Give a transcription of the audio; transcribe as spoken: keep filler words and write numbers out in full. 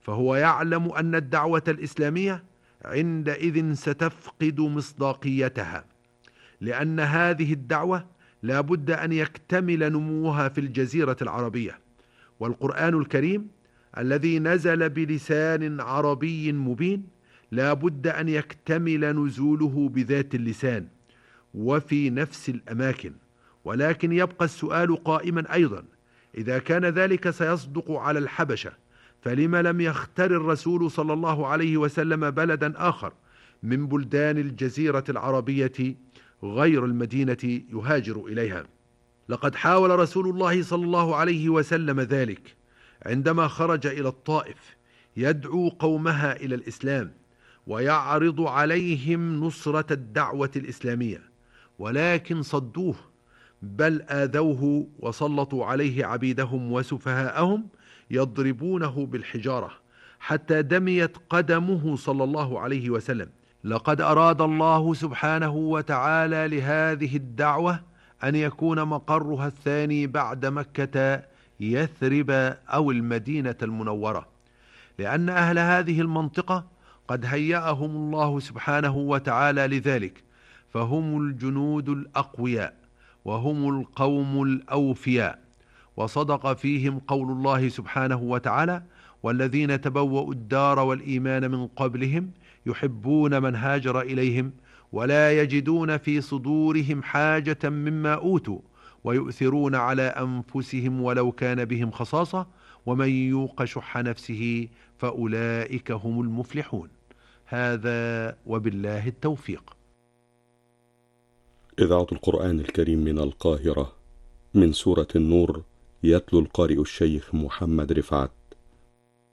فهو يعلم أن الدعوة الإسلامية عندئذ ستفقد مصداقيتها، لأن هذه الدعوة لا بد أن يكتمل نموها في الجزيرة العربية، والقرآن الكريم الذي نزل بلسان عربي مبين لا بد أن يكتمل نزوله بذات اللسان وفي نفس الأماكن. ولكن يبقى السؤال قائما أيضا: إذا كان ذلك سيصدق على الحبشة، فلم لم يختر الرسول صلى الله عليه وسلم بلدا آخر من بلدان الجزيرة العربية غير المدينة يهاجر إليها؟ لقد حاول رسول الله صلى الله عليه وسلم ذلك عندما خرج إلى الطائف يدعو قومها إلى الإسلام ويعرض عليهم نصرة الدعوة الإسلامية، ولكن صدوه، بل آذوه وسلطوا عليه عبيدهم وسفهاءهم يضربونه بالحجارة حتى دميت قدمه صلى الله عليه وسلم. لقد أراد الله سبحانه وتعالى لهذه الدعوة أن يكون مقرها الثاني بعد مكة يثرب أو المدينة المنورة، لأن أهل هذه المنطقة قد هيأهم الله سبحانه وتعالى لذلك، فهم الجنود الأقوياء وهم القوم الأوفياء. وصدق فيهم قول الله سبحانه وتعالى: والذين تبوأوا الدار والإيمان من قبلهم يحبون من هاجر إليهم ولا يجدون في صدورهم حاجة مما أوتوا ويؤثرون على أنفسهم ولو كان بهم خصاصة ومن يوق شح نفسه فأولئك هم المفلحون. هذا وبالله التوفيق. إذاعة القرآن الكريم من القاهرة، من سورة النور، يتلو القارئ الشيخ محمد رفعت.